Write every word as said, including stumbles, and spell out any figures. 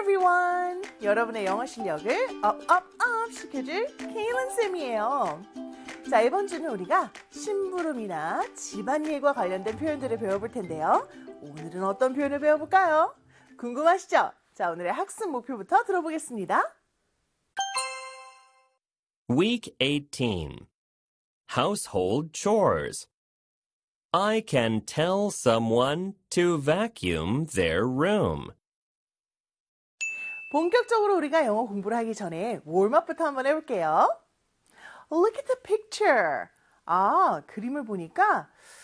everyone! 여러분의 영어 실력을 업, 업, 업 시켜줄 케일런 쌤이에요. 자, 이번 주는 우리가 심부름이나 집안일과 관련된 표현들을 배워볼 텐데요. 오늘은 어떤 표현을 배워볼까요? 궁금하시죠? 자, 오늘의 학습 목표부터 들어보겠습니다. Week eighteen. Household chores. I can tell someone to vacuum their room. 본격적으로 우리가 영어 공부를 하기 전에 웜업부터 한번 해볼게요. Look at the picture. 아, 그림을 보니까